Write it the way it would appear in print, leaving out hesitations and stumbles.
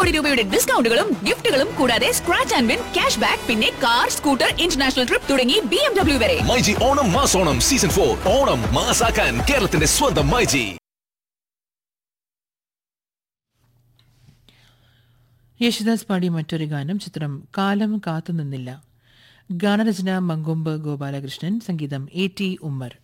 കോടി രൂപയുടെ ഡിസ്കൗണ്ടുകളും ഗിഫ്റ്റുകളും കൂടാതെ scratch and win cash back പിന്നെ കാർ സ്കൂട്ടർ ഇന്റർനാഷണൽ ട്രിപ്പ് തുടങ്ങി BMW വരെ. മൈജി ഓണം മാസോണം സീസൺ 4 ഓണം മാസാക്കാൻ കേരളത്തിന്റെ സ്വന്തം മൈജി. യേശുദാസ് പാടിയ മറ്റൊരു ഗാനം, ചിത്രം കാലം കാത്തുനിന്നില്ല. ഗാനരചന മങ്കൊമ്പ് ഗോപാലകൃഷ്ണൻ, സംഗീതം A.T. ഉമ്മർ.